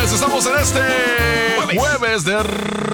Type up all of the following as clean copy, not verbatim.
señores, estamos en este jueves de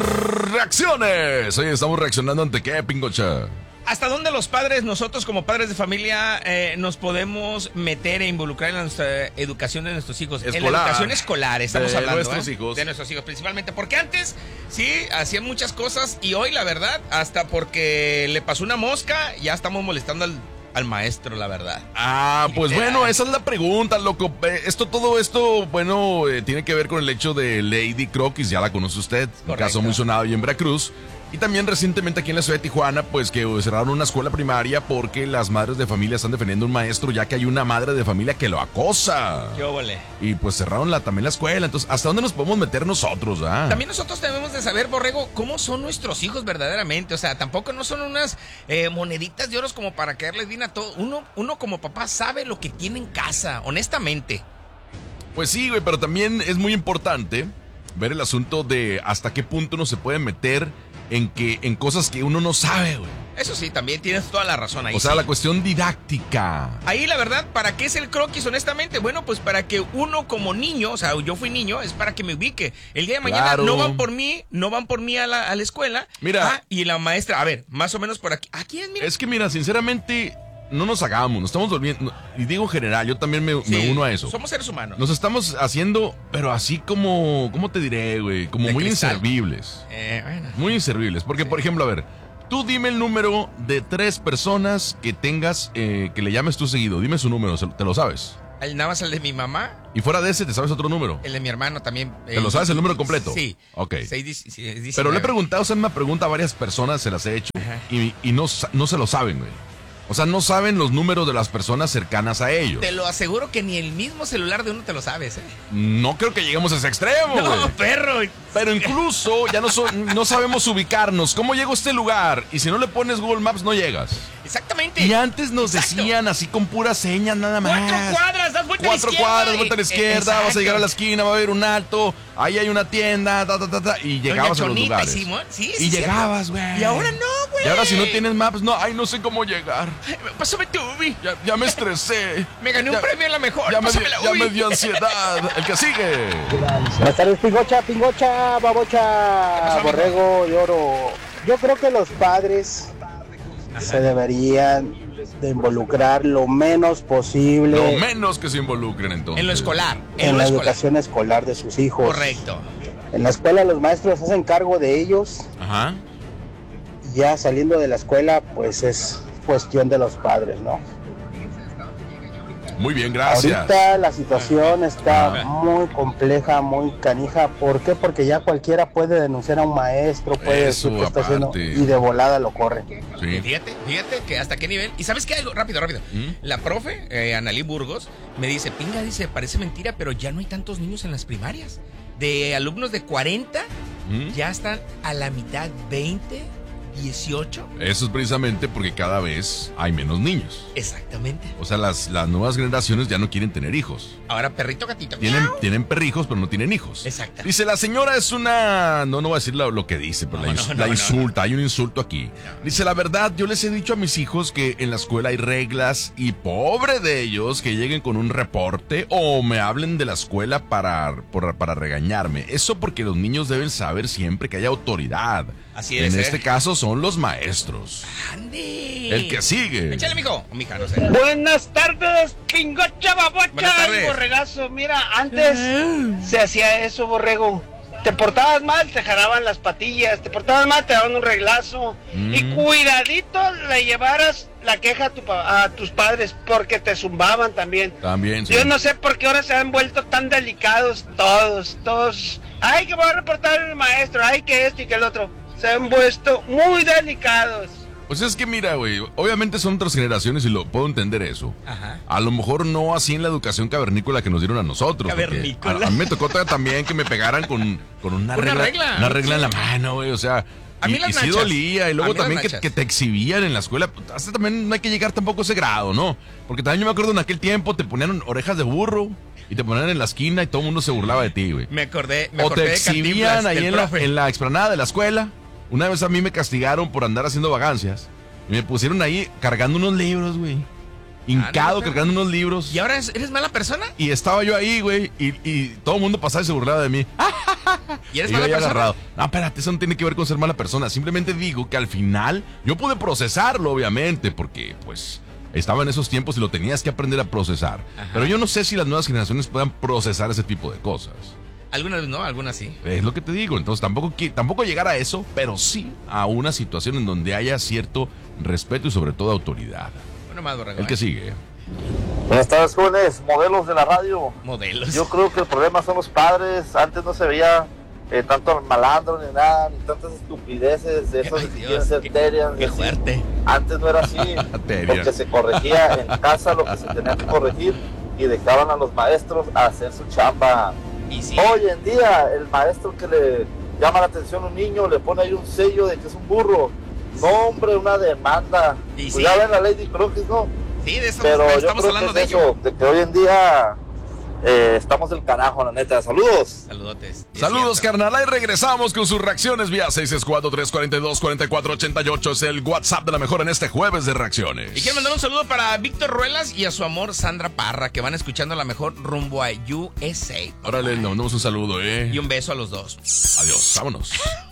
reacciones. Oye, estamos reaccionando ante qué, Pingocha. ¿Hasta dónde los padres, nosotros como padres de familia, nos podemos meter e involucrar en nuestra educación de nuestros hijos? Escolar. En la educación escolar, estamos hablando. De nuestros hijos. De nuestros hijos, principalmente. Porque antes, sí, hacían muchas cosas y hoy, la verdad, hasta porque le pasó una mosca, ya estamos molestando al maestro, la verdad. Ah, pues bueno, esa es la pregunta, loco. Todo esto, bueno, tiene que ver con el hecho de Lady Croquis, ya la conoce usted, un caso muy sonado ahí en Veracruz. Y también recientemente aquí en la ciudad de Tijuana, pues que cerraron una escuela primaria porque las madres de familia están defendiendo a un maestro, ya que hay una madre de familia que lo acosa. ¡Qué óvole! Y pues cerraron también la escuela. Entonces, ¿hasta dónde nos podemos meter nosotros? También nosotros debemos de saber, Borrego, cómo son nuestros hijos verdaderamente. O sea, tampoco no son unas moneditas de oro como para caerles bien a todo. Uno como papá sabe lo que tiene en casa, honestamente. Pues sí, güey, pero también es muy importante ver el asunto de hasta qué punto uno se puede meter en cosas que uno no sabe, güey. Eso sí, también tienes toda la razón ahí. O sea, sí. La cuestión didáctica. Ahí, la verdad, ¿para qué es el croquis, honestamente? Bueno, pues para que uno como niño, o sea, yo fui niño, es para que me ubique. El día de mañana Claro. no van por mí a la escuela. Mira. Y la maestra, a ver, más o menos por aquí. ¿Aquí es, mira? Es que, mira, sinceramente, no nos hagamos, nos estamos volviendo, y digo en general, yo también me uno a eso. Somos seres humanos. Nos estamos haciendo, pero así como, ¿cómo te diré, güey? Como De muy cristal. inservibles. Bueno. Muy inservibles. Porque, por ejemplo, a ver, tú dime el número de 3 personas que tengas, que le llames tú seguido. Dime su número, ¿te lo sabes? Nada más el de mi mamá, Y fuera de ese, ¿te sabes otro número? el de mi hermano también. ¿Te lo sabes el número completo? Sí. Ok. 19. Pero le he preguntado, o sea, me pregunta a varias personas, se las he hecho, Ajá. y no se lo saben, güey. O sea, no saben los números de las personas cercanas a ellos. Te lo aseguro que ni el mismo celular de uno te lo sabes, ¿eh? No creo que lleguemos a ese extremo, güey. No, perro. Pero incluso ya no sabemos ubicarnos. ¿Cómo llego a este lugar? Y si no le pones Google Maps, no llegas. Exactamente. Y antes nos Exacto. decían así con puras señas nada más. 4 cuadras, das vuelta a la 4 izquierda. cuadras, vuelta a la izquierda, Exacto. vas a llegar a la esquina, va a haber un alto, ahí hay una tienda, y llegabas a los Chonita, lugares. Simón. Sí, Y llegabas, güey. Y ahora no, güey. Y ahora si no tienes maps, no sé cому llegar. Pásame tu Ubi. Ya me estresé. Me gané un premio en la mejor. Ya Pásame la Ubi. me dio ansiedad. El que sigue. Buenas tardes, Pingocha, Babocha, Borrego y Oro. Yo creo que los padres se deberían de involucrar lo menos posible Lo menos que se involucren entonces. En lo escolar. en lo la escolar. educación escolar de sus hijos. Correcto. En la escuela los maestros hacen cargo de ellos. Ajá. Ya saliendo de la escuela, pues es cuestión de los padres, ¿no? Muy bien, gracias. Ahorita la situación está muy compleja, muy canija. ¿Por qué? Porque ya cualquiera puede denunciar a un maestro, puede Eso, decir que está haciendo aparte. y de volada lo corren. Sí. Fíjate que hasta qué nivel. ¿Y sabes qué? Rápido. La profe, Analí Burgos, me dice, Pinga, dice, parece mentira, pero ya no hay tantos niños en las primarias. De alumnos de 40, ya están a la mitad, 20, 18. Eso es precisamente porque cada vez hay menos niños. Exactamente. O sea, las nuevas generaciones ya no quieren tener hijos. Ahora perrito, gatito. Tienen perrijos, pero no tienen hijos. Exacto. Dice, la señora es una... No voy a decir lo que dice, pero la insulta. Hay un insulto aquí. Dice, la verdad, yo les he dicho a mis hijos que en la escuela hay reglas y pobre de ellos que lleguen con un reporte o me hablen de la escuela para regañarme. Eso porque los niños deben saber siempre que hay autoridad. Así es, En este caso son los maestros. ¡Ande! El que sigue. Échale, mijo. O mija, no sé. Buenas tardes, Pingocha, Buenas Babocha tardes. y Borregazo. Mira, antes se hacía eso, Borrego. Te portabas mal, te jalaban las patillas. Te portabas mal, te daban un reglazo. Y cuidadito le llevaras la queja a tus padres porque te zumbaban también. También, sí. Yo no sé por qué ahora se han vuelto tan delicados todos. Ay, que voy a reportar al maestro. Ay, que esto y que el otro. Se han vuelto muy delicados. Pues es que mira, güey, obviamente son otras generaciones y lo puedo entender eso. Ajá. A lo mejor no así en la educación cavernícola que nos dieron a nosotros. porque Cavernícola. A mí me tocó también que me pegaran con una regla. Una regla en la mano, güey, o sea. A mí las sí nachas. dolía. Y luego A mí las también nachas. que te exhibían en la escuela. Hasta también no hay que llegar tampoco a ese grado, ¿no? Porque también yo me acuerdo en aquel tiempo te ponían orejas de burro y te ponían en la esquina y todo el mundo se burlaba de ti, güey. Me acordé O te de exhibían Cantinflas, ahí del profe. en la explanada de la escuela. Una vez a mí me castigaron por andar haciendo vagancias. Y me pusieron ahí cargando unos libros, güey. hincado cargando unos libros. ¿Y ahora eres mala persona? Y estaba yo ahí, güey, y todo el mundo pasaba y se burlaba de mí. ¿Y eres yo mala ahí persona? agarrado. No, espérate, eso no tiene que ver con ser mala persona. Simplemente digo que al final yo pude procesarlo, obviamente, porque pues estaba en esos tiempos y lo tenías que aprender a procesar. Ajá. Pero yo no sé si las nuevas generaciones puedan procesar ese tipo de cosas. Algunas no, algunas sí. Es lo que te digo. Entonces tampoco llegar a eso, pero sí a una situación en donde haya cierto respeto y sobre todo autoridad. Bueno, más, Borrego. El que sigue. Buenas tardes, jóvenes, modelos de la radio. Modelos. Yo creo que el problema son los padres. Antes no se veía tanto malandro ni nada, ni tantas estupideces de esos Ay, que Dios, quieren ser terias. Qué fuerte. Antes no era así, Terias. porque se corregía en casa lo que se tenía que corregir y dejaban a los maestros a hacer su chamba. Y sí. Hoy en día, el maestro que le llama la atención a un niño le pone ahí un sello de que es un burro. No, hombre, una demanda. Y Pues sí. ya ven la ley de Croquis, ¿no? Sí, de eso Pero yo estamos creo hablando que de es ello. eso, de que hoy en día estamos del carajo, la neta. Saludos. Saludotes. Es Saludos, cierto. carnal. Ahí regresamos con sus reacciones vía 664-342-4488. Es el WhatsApp de la mejor en este jueves de reacciones. Y quiero mandar un saludo para Víctor Ruelas y a su amor Sandra Parra, que van escuchando la mejor rumbo a USA. Órale, le mandamos un saludo, Y un beso a los dos. Adiós, vámonos.